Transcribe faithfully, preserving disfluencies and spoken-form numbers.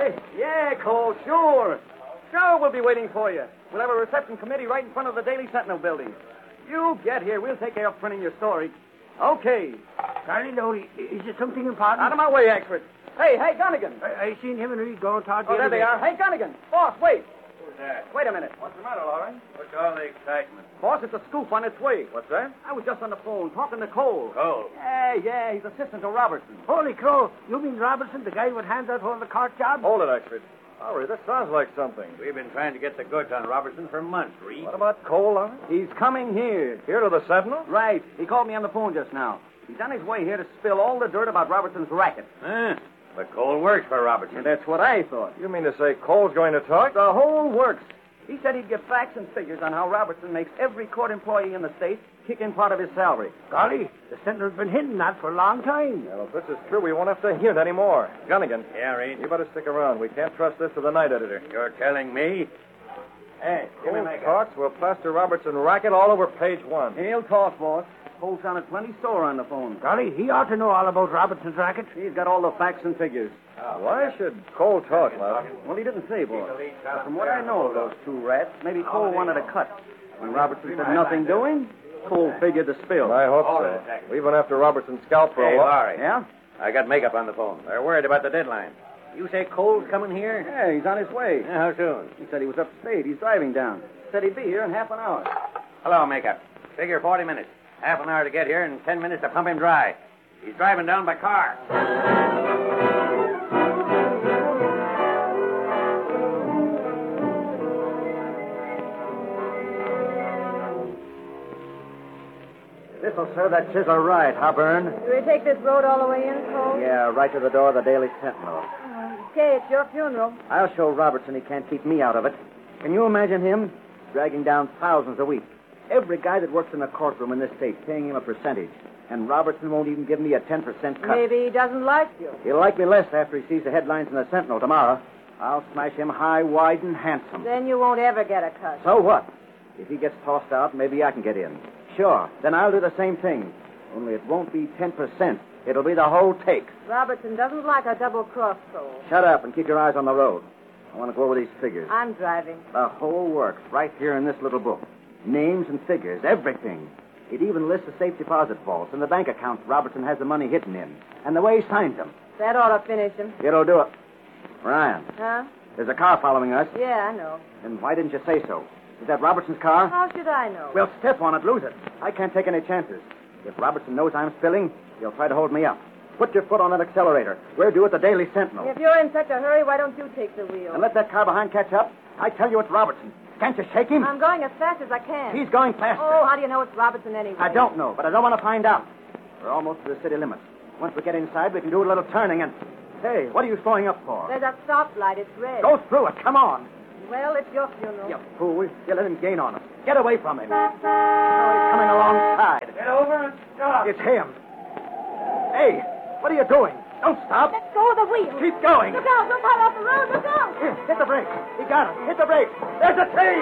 Laurie? Yeah, Cole, sure. Sure, we'll be waiting for you. We'll have a reception committee right in front of the Daily Sentinel building. You get here. We'll take care of printing your story. Okay. Charlie Laurie, is it something important? Out of my way, Eckford. Hey, hey, Gunnigan. I, I seen him and Reed going toward the Oh, there they are. Hey, Gunnigan. Boss, wait. Who's that? Wait a minute. What's the matter, Laurie? What's all the excitement? Boss, it's a scoop on its way. What's that? I was just on the phone talking to Cole. Cole. Yeah, yeah, he's assistant to Robertson. Holy crow, you mean Robertson, the guy with hands out for the cart job? Hold it, Eckford. Laurie, that sounds like something. We've been trying to get the goods on Robertson for months, Reed. What about Cole, Laurie? He's coming here. Here to the Sentinel? Right. He called me on the phone just now. He's on his way here to spill all the dirt about Robertson's racket. Huh? But Cole works for Robertson. And that's what I thought. You mean to say Cole's going to talk? The whole works. He said he'd give facts and figures on how Robertson makes every court employee in the state kick in part of his salary. Golly, the Sentinel's been hinting that for a long time. Well, if this is true, we won't have to hear it anymore. Gunnigan. Yeah, Reed. You better stick around. We can't trust this to the night editor. You're telling me? Hey, give me Cole my gun. talks, we'll plaster Robertson racket all over page one. He'll talk, boss. Cole sounded plenty sore on the phone. Golly, he ought to know all about Robertson's racket. He's got all the facts and figures. Why should Cole talk, Laurie? Well, he didn't say, boss. But from what I know of those two rats, maybe Cole wanted a cut. When Robertson said nothing doing, Cole figured to spill. I hope Hold so. it a second. We've been after Robertson's scalp for Hey, a while. Laurie. Yeah? I got makeup on the phone. They're worried about the deadline. You say Cole's coming here? Yeah, he's on his way. Yeah, how soon? He said he was upstate. He's driving down. Said he'd be here in half an hour. Hello, makeup. Figure forty minutes. Half an hour to get here and ten minutes to pump him dry. He's driving down by car. This'll serve that chisel right, huh, Byrne? Do we take this road all the way in, Cole? Yeah, right to the door of the Daily Sentinel. Okay, it's your funeral. I'll show Robertson he can't keep me out of it. Can you imagine him dragging down thousands a week? Every guy that works in a courtroom in this state paying him a percentage. And Robertson won't even give me a ten percent cut. Maybe he doesn't like you. He'll like me less after he sees the headlines in the Sentinel tomorrow. I'll smash him high, wide, and handsome. Then you won't ever get a cut. So what? If he gets tossed out, maybe I can get in. Sure, then I'll do the same thing. Only it won't be ten percent. It'll be the whole take. Robertson doesn't like a double-cross, Cole. Shut up and keep your eyes on the road. I want to go over these figures. I'm driving. The whole works right here in this little book. Names and figures, everything. It even lists the safe deposit vaults and the bank accounts Robertson has the money hidden in. And the way he signed them. That ought to finish him. It'll do it. Ryan, Huh? there's a car following us. Yeah, I know. Then why didn't you say so? Is that Robertson's car? How should I know? We'll step on it, lose it. I can't take any chances. If Robertson knows I'm spilling, he'll try to hold me up. Put your foot on that accelerator. We're due at the Daily Sentinel. If you're in such a hurry, why don't you take the wheel? And let that car behind catch up. I tell you it's Robertson. Can't you shake him? I'm going as fast as I can. He's going faster. Oh, how do you know it's Robertson anyway? I don't know, but I don't want to find out. We're almost to the city limits. Once we get inside, we can do a little turning and... Hey, what are you slowing up for? There's a stoplight. It's red. Go through it. Come on. Well, it's your funeral. You fool. You let him gain on us. Get away from him. Now he's coming alongside. Get over and stop. It's him. Hey, what are you doing? Don't stop. Let go of the wheel. Keep going. Look out. Don't fall off the road. Look out. Here, hit the brakes. He got it. Hit the brakes. There's a tree.